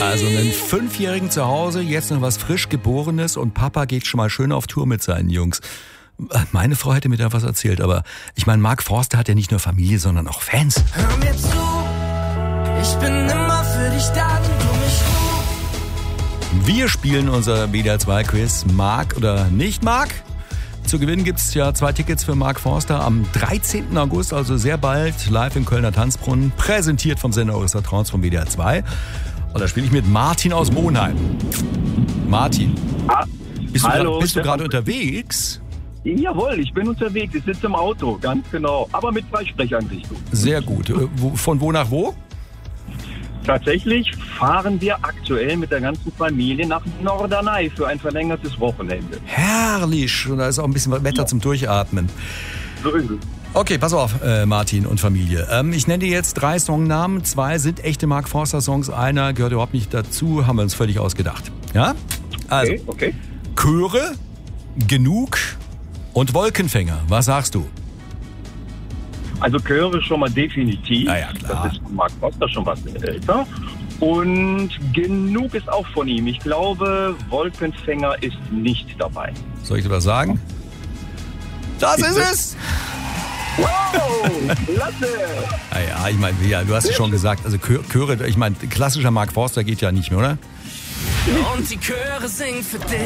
Also einen 5-Jährigen zu Hause, jetzt noch was frisch Geborenes und Papa geht schon mal schön auf Tour mit seinen Jungs. Meine Frau hätte mir da was erzählt, aber ich meine, Mark Forster hat ja nicht nur Familie, sondern auch Fans. Hör mir zu, ich bin immer für dich da, wenn du mich rufst. Wir spielen unser WDR 2 Quiz Mark oder nicht Mark. Zu gewinnen gibt es ja 2 Tickets für Mark Forster am 13. August, also sehr bald, live im Kölner Tanzbrunnen, präsentiert vom Sender eures Vertrauens vom WDR 2. Und da spiele ich mit Martin aus Monheim. Martin, bist du gerade unterwegs? Jawohl, ich bin unterwegs. Ich sitze im Auto, ganz genau. Aber mit Freisprecheinrichtung. Sehr gut. Von wo nach wo? Tatsächlich fahren wir aktuell mit der ganzen Familie nach Norderney für ein verlängertes Wochenende. Herrlich. Und da ist auch ein bisschen Wetter zum Durchatmen. So ist es. Okay, pass auf, Martin und Familie. Ich nenne dir jetzt 3 Songnamen. 2 sind echte Mark Forster Songs. Einer gehört überhaupt nicht dazu. Haben wir uns völlig ausgedacht. Ja? Also, Okay. Chöre, Genug und Wolkenfänger. Was sagst du? Also Chöre schon mal definitiv. Ja, klar. Das ist von Mark Forster schon was älter. Und Genug ist auch von ihm. Ich glaube, Wolkenfänger ist nicht dabei. Soll ich dir was sagen? Das ist es! Wow, klasse! Ja, ich meine, ja, du hast es schon gesagt, also Chöre, ich meine, klassischer Mark Forster geht ja nicht mehr, oder? Und die Chöre singen für dich.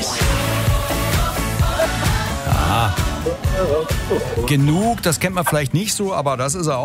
Genug, das kennt man vielleicht nicht so, aber das ist er auch.